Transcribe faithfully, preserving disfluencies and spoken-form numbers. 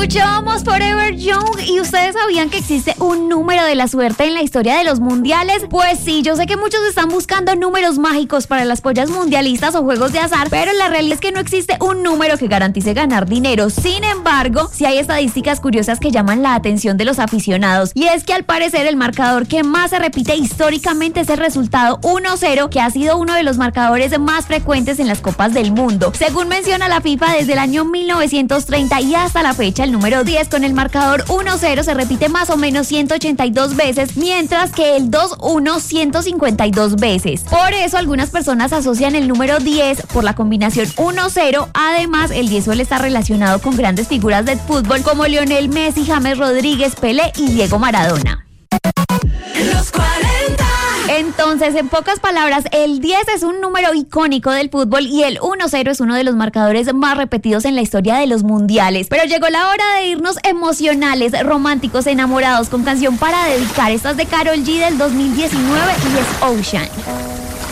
Escuchábamos Forever Young y ¿ustedes sabían que existe un número de la suerte en la historia de los mundiales? Pues sí, yo sé que muchos están buscando números mágicos para las pollas mundialistas o juegos de azar, pero la realidad es que no existe un número que garantice ganar dinero. Sin embargo, sí hay estadísticas curiosas que llaman la atención de los aficionados, y es que al parecer el marcador que más se repite históricamente es el resultado uno cero, que ha sido uno de los marcadores más frecuentes en las copas del mundo. Según menciona la FIFA, desde el año mil novecientos treinta y hasta la fecha, el número diez con el marcador uno cero se repite más o menos ciento ochenta y dos veces, mientras que el dos uno ciento cincuenta y dos veces. Por eso algunas personas asocian el número diez por la combinación uno cero. Además, el diez suele estar relacionado con grandes figuras del fútbol como Lionel Messi, James Rodríguez, Pelé y Diego Maradona. Los cuarenta. Entonces, en pocas palabras, el diez es un número icónico del fútbol y el uno cero es uno de los marcadores más repetidos en la historia de los mundiales. Pero llegó la hora de irnos emocionales, románticos, enamorados, con canción para dedicar. Esta es de Karol G del dos mil diecinueve y es Ocean.